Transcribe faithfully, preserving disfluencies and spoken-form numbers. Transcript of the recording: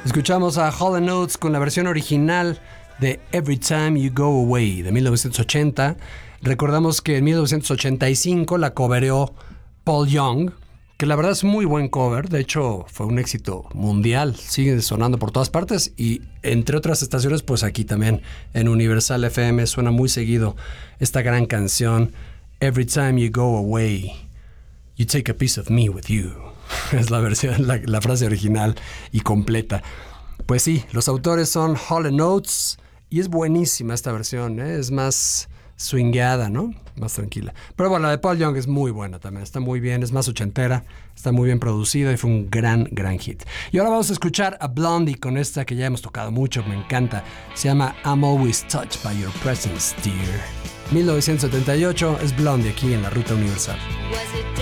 Escuchamos a Hall and Oates con la versión original de Every Time You Go Away de mil novecientos ochenta. Recordamos que en mil novecientos ochenta y cinco la covereó Paul Young, que la verdad es muy buen cover. De hecho, fue un éxito mundial. Sigue sonando por todas partes y entre otras estaciones, pues aquí también en Universal F M suena muy seguido esta gran canción Every Time You Go Away, You Take a Piece of Me With You. Es la versión, la, la frase original y completa. Pues sí, los autores son Hall and Oates y es buenísima esta versión, ¿eh? Es más swingueada, ¿no? Más tranquila. Pero bueno, la de Paul Young es muy buena también, está muy bien, es más ochentera, está muy bien producida y fue un gran, gran hit. Y ahora vamos a escuchar a Blondie con esta que ya hemos tocado mucho, me encanta. Se llama I'm Always Touched by Your Presence, Dear. mil novecientos setenta y ocho es Blondie aquí en la Ruta Universal.